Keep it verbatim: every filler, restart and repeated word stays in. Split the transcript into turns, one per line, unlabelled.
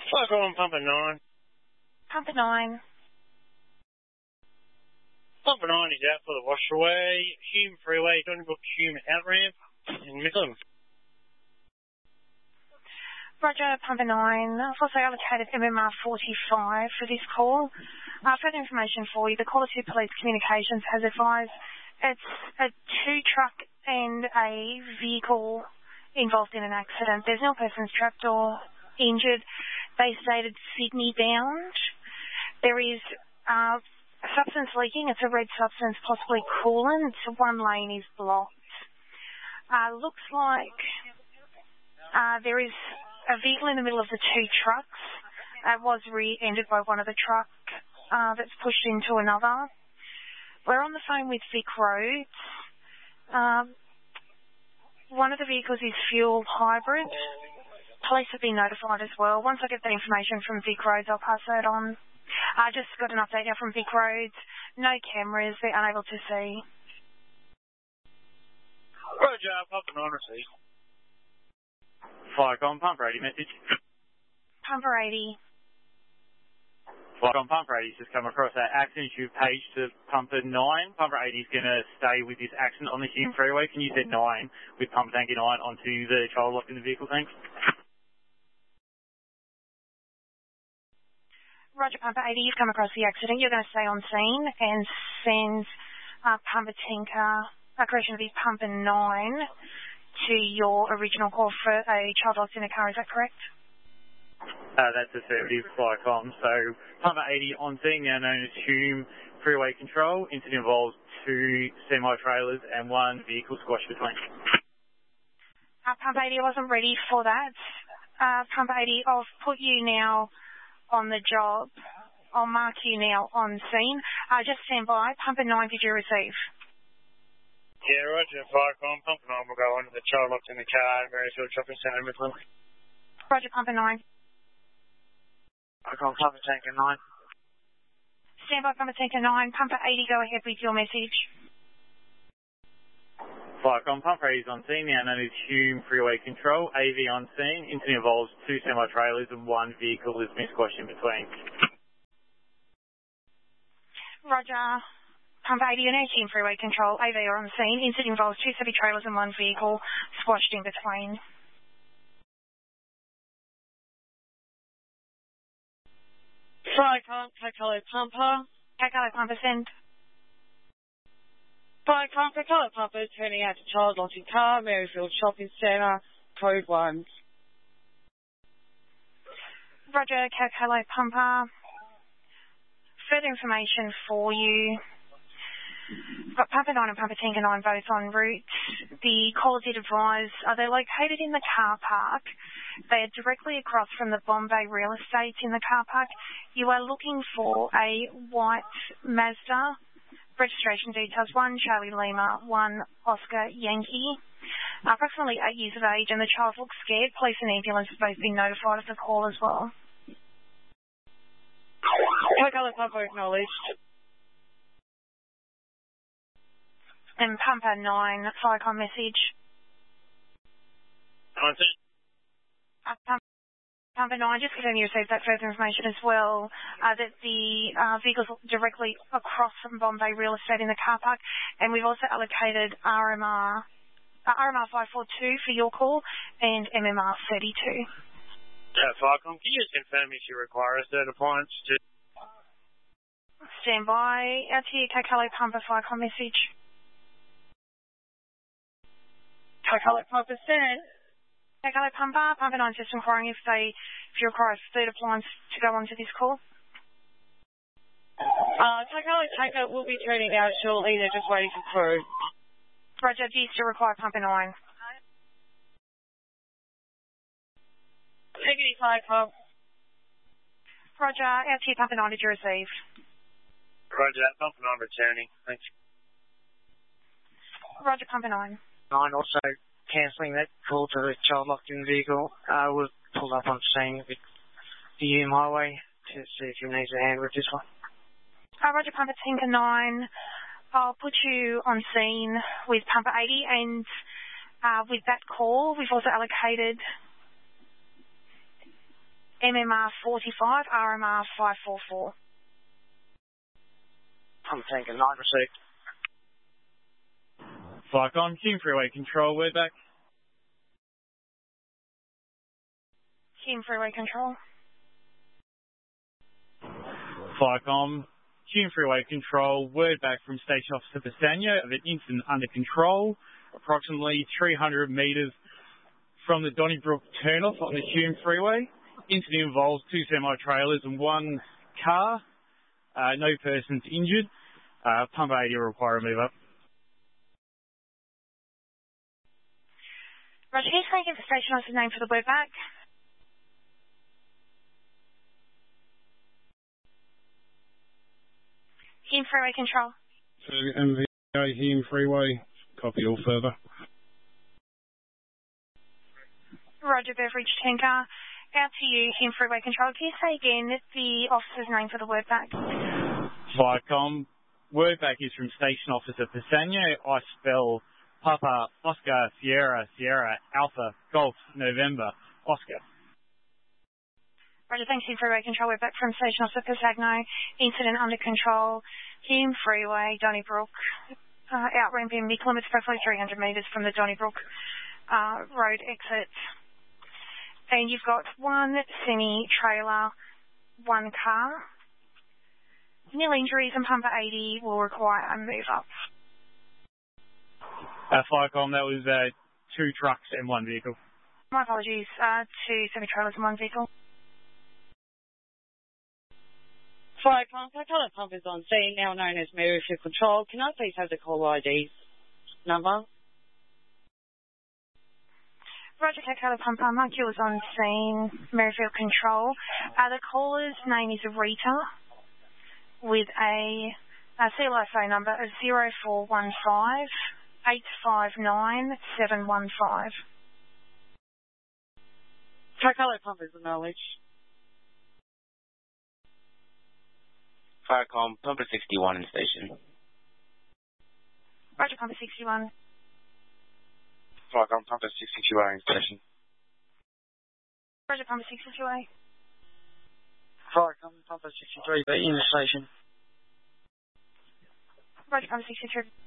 Cycle on Pumper nine.
Pumper nine.
Pumper nine is out for the Washaway, Hume Freeway, Donnybrook Hume out ramp in Midland.
Roger, Pumper nine. I've also allocated M M R forty-five for this call. Uh, further information for you, the Caller two Police Communications has advised it's a two-truck and a vehicle involved in an accident. There's no persons trapped or injured. They stated Sydney bound. There is uh, substance leaking. It's a red substance, possibly coolant. One lane is blocked. Uh, looks like uh, there is a vehicle in the middle of the two trucks. It was rear-ended by one of the truck uh, that's pushed into another. We're on the phone with Vic Roads. Um, one of the vehicles is fuel hybrid. Police have been notified as well. Once I get the information from Vic Roads, I'll pass that on. I just got an update now from Vic Roads. No cameras. They're unable to see.
Roger, Pumper nine received. Fire on Pumper eighty message.
Pumper eighty.
Fire on Pumper eighty just come across that accident. You've paged to Pumper nine. Pumper eighty is going to stay with this accident on the Hume Freeway. Can you set nine with Pumper Tanker nine onto the child locked in the vehicle? Thanks.
Roger, Pumper eighty, you've come across the accident. You're going to stay on scene and send uh, Pumper Tinker, a correction of his Pumper nine, to your original call for a child locked in a car. Is that correct?
Uh, that's affirmative, Flycom. So, Pumper eighty on scene, now known as Hume Freeway Control. Incident involves two semi-trailers and one vehicle squashed between.
Uh, Pumper eighty, I wasn't ready for that. Uh, Pumper eighty, I'll put you now on the job. I'll mark you now on scene. Uh, just stand by. Pumper nine, did you receive?
Yeah, Roger, Flycom. Pumper nine will go on to the child locked in the car at Maryfield Shopping Centre in Midland.
Roger, Pumper nine.
Flycom, Pumper Tanker nine.
Stand by, Pumper Tanker nine. Pumper eighty, go ahead with your message.
Flycom, Pumper eighty is on scene, now known as Hume Freeway Control. A V on scene. Incident involves two semi-trailers and one vehicle is misquashed in between.
Roger. Pumper eighty, and Hume Freeway Control. A V are on scene. Incident involves two semi-trailers and one vehicle squashed in between.
Flycom, Kakalo Pumper.
Kakalo Pumper, send.
Flycom, Kakalo Pumper, turning out to child locked in car, Maryfield Shopping Centre, code one.
Roger, Kakalo Pumper. Further information for you. We've got Pumper nine and Pumper Tinker nine both en route. The caller did advise uh, they're located in the car park. They are directly across from the Bombay real estate in the car park. You are looking for a white Mazda. Registration details, one Charlie Lima, one Oscar Yankee. Approximately eight years of age, and the child looks scared. Police and ambulance have both been notified of the call as well.
Kakalo Pumper acknowledged.
And Pumper nine, Flycom message.
On scene.
Uh, Pump, Pumper nine, just confirm you received that further information as well, uh, that the uh, vehicle's directly across from Bombay real estate in the car park, and we've also allocated R M R, uh, R M R five four two for your call and M M R thirty-two.
Uh, Flycom, can you just confirm if you require a third appliance to...
Stand by. Out to you, Kakalo Pumper, Flycom message.
Kakalo Pumper, send.
Kakalo Pumper, Pumper nine just inquiring if they, if you require a third appliance to go onto this call.
Uh, Kakalo Tanker will be turning out shortly. They're just waiting for crew.
Roger, do you still require Pumper nine?
Tiggity Flycom.
Roger, out to you, Pumper nine, did you receive?
Roger, Pumper nine returning. Thanks.
Roger, Pumper nine.
Nine also cancelling that call to the child locked in the vehicle. Uh, we've pulled up on scene with the Hume Highway to see if he needs a hand with this one.
Uh, Roger, Pumper Tinker nine. I'll put you on scene with Pumper eighty, and uh, with that call, we've also allocated M M R forty-five, R M R five four four.
Pump Tanker nine received.
Flycom, Hume Freeway Control, word back.
Hume Freeway Control.
Flycom, Hume Freeway Control, word back from Station Officer Pisano of an incident under control, approximately three hundred metres from the Donnybrook turnoff on the Hume Freeway. Incident involves two semi-trailers and one car. Uh, no persons injured. Uh, Pump eighty will require a move up.
Roger, can you give the station officer's name for the word back? Hume Freeway Control.
So M V A Hume Freeway, copy all further.
Roger, Beveridge Tanker. Out to you, Hume Freeway Control. Can you say again the officer's name for the word back?
Viacom, word back is from Station Officer Pisano. I spell Papa, Oscar, Sierra, Sierra, Alpha, Golf, November, Oscar.
Roger, thanks, Hume Freeway Control. We're back from Station Officer Pisano. Incident under control. Hume Freeway, Donnybrook. Uh, out ramping mid-kilometres, approximately three hundred metres from the Donnybrook uh, road exit. And you've got one semi-trailer, one car. Nil injuries, and Pumper eighty will require a move up.
Uh, Flycom, that was uh, two trucks and one vehicle.
My apologies, uh, two semi-trailers and one vehicle.
Flycom, Coca-Cola Pump is on scene, now known as Merrifield Control. Can I please have the call I D number?
Roger, Coca-Cola Pump, uh, Mark Hughes on scene, Merrifield Control. Uh, the caller's name is Rita, with a, a C L I phone number of zero four one five eight five nine seven one five.
Coca-Cola Pump is acknowledged.
Firecom, Pumper sixty-one in station.
Roger, Pumper sixty-one.
Firecom, Pumper sixty-two in station.
Roger, Pumper sixty-two A.
Firecom, Pumper sixty-three, but in the station.
Roger, Pumper sixty-three.